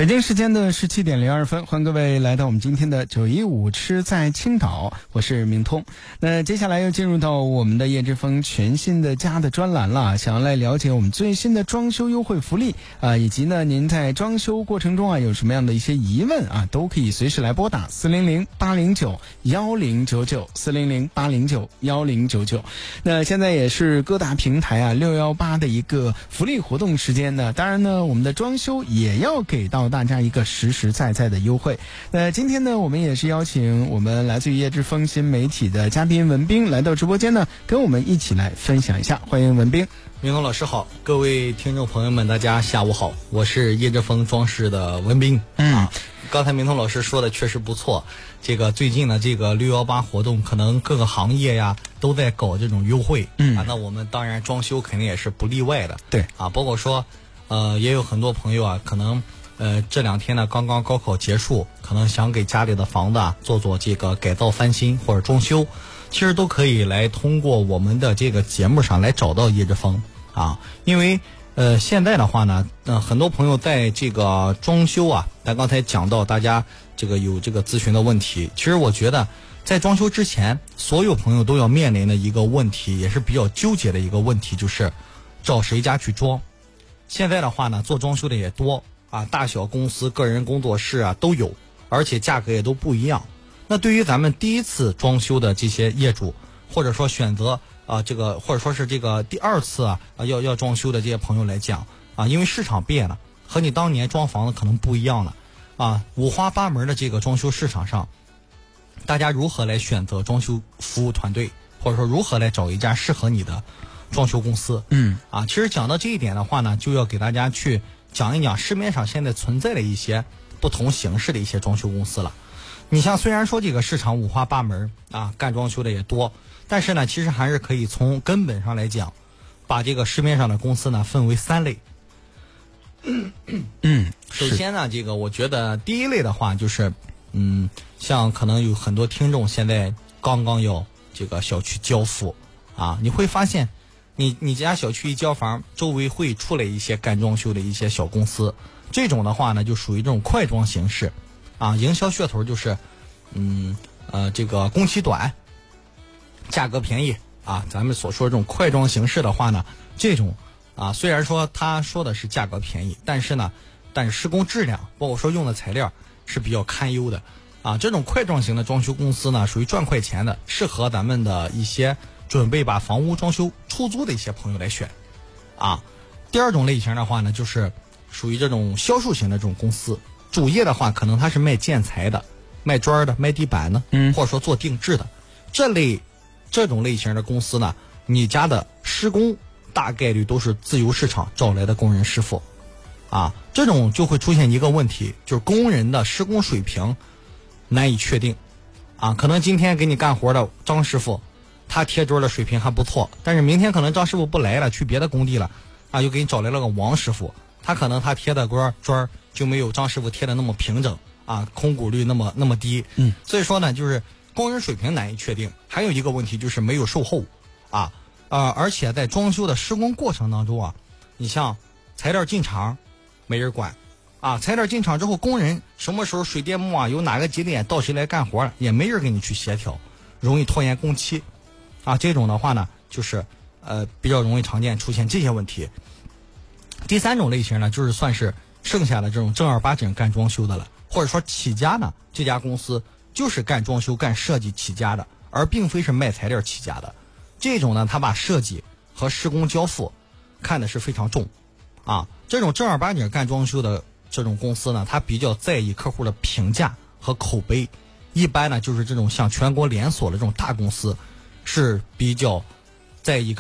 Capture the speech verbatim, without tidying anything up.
北京时间的十七点零二分，欢迎各位来到我们今天的九一五吃在青岛，我是明通。那接下来又进入到我们的叶之峰全新的家的专栏了，想要来了解我们最新的装修优惠福利啊、呃，以及呢您在装修过程中啊有什么样的一些疑问啊，都可以随时来拨打四零零八零九幺零九九四零零八零九幺零九九。那现在也是各大平台啊六幺八的一个福利活动时间呢，当然呢我们的装修也要给到大家一个实实在在的优惠。那今天呢我们也是邀请我们来自于叶之峰新媒体的嘉宾文斌来到直播间呢，跟我们一起来分享一下。欢迎文斌。 明宏老师好，各位听众朋友们大家下午好，我是叶之峰装饰的文斌。嗯、啊，刚才明宏老师说的确实不错，这个最近呢这个六幺八活动可能各个行业呀都在搞这种优惠。嗯啊，那我们当然装修肯定也是不例外的。 对啊，包括说呃也有很多朋友啊可能呃，这两天呢，刚刚高考结束，可能想给家里的房子啊做做这个改造翻新或者装修，其实都可以来通过我们的这个节目上来找到叶之峰啊。因为呃，现在的话呢，呃，很多朋友在这个装修啊，咱刚才讲到大家这个有这个咨询的问题，其实我觉得在装修之前，所有朋友都要面临的一个问题，也是比较纠结的一个问题，就是找谁家去装。现在的话呢，做装修的也多。啊，大小公司、个人工作室啊都有，而且价格也都不一样。那对于咱们第一次装修的这些业主，或者说选择啊这个，或者说是这个第二次啊要要装修的这些朋友来讲啊，因为市场变了，和你当年装房子可能不一样了啊，五花八门的这个装修市场上，大家如何来选择装修服务团队，或者说如何来找一家适合你的装修公司？嗯，啊，其实讲到这一点的话呢，就要给大家去讲一讲市面上现在存在的一些不同形式的一些装修公司了。你像虽然说这个市场五花八门啊，干装修的也多，但是呢，其实还是可以从根本上来讲，把这个市面上的公司呢分为三类。嗯，首先呢，这个我觉得第一类的话就是，嗯，像可能有很多听众现在刚刚要这个小区交付啊，你会发现。你你家小区一交房，周围会出来一些干装修的一些小公司，这种的话呢，就属于这种快装形式，啊，营销噱头就是，嗯呃，这个工期短，价格便宜啊。咱们所说的这种快装形式的话呢，这种啊，虽然说他说的是价格便宜，但是呢，但是施工质量，包括说用的材料是比较堪忧的，啊，这种快装型的装修公司呢，属于赚快钱的，适合咱们的一些准备把房屋装修出租的一些朋友来选，啊，第二种类型的话呢，就是属于这种销售型的这种公司，主业的话可能它是卖建材的、卖砖的、卖地板的，嗯，或者说做定制的，这类这种类型的公司呢，你家的施工大概率都是自由市场找来的工人师傅，啊，这种就会出现一个问题，就是工人的施工水平难以确定，啊，可能今天给你干活的张师傅。他贴砖的水平还不错，但是明天可能张师傅不来了，去别的工地了，啊，又给你找来了个王师傅，他可能他贴的砖砖就没有张师傅贴的那么平整啊，空鼓率那么那么低，嗯，所以说呢，就是工人水平难以确定。还有一个问题就是没有售后，啊，呃，而且在装修的施工过程当中啊，你像材料进厂没人管，啊，材料进厂之后，工人什么时候水电木啊，有哪个节点到谁来干活了，也没人给你去协调，容易拖延工期。啊，这种的话呢，就是呃比较容易常见出现这些问题。第三种类型呢，就是算是剩下的这种正儿八经干装修的了，或者说起家呢，这家公司就是干装修、干设计起家的，而并非是卖材料起家的。这种呢，他把设计和施工交付看的是非常重，啊，这种正儿八经干装修的这种公司呢，他比较在意客户的评价和口碑，一般呢就是这种像全国连锁的这种大公司。是比较在意